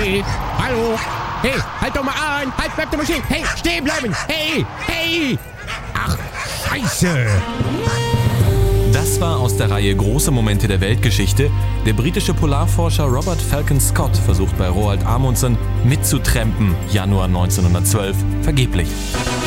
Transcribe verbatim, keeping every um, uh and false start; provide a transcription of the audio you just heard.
Hey, hallo. Hey, halt doch mal an. Halt, bleib doch mal stehen. Hey, stehen bleiben. Hey, hey. Ach, Scheiße. Das war aus der Reihe Große Momente der Weltgeschichte. Der britische Polarforscher Robert Falcon Scott versucht bei Roald Amundsen mitzutrempen, Januar neunzehnhundertzwölf, vergeblich.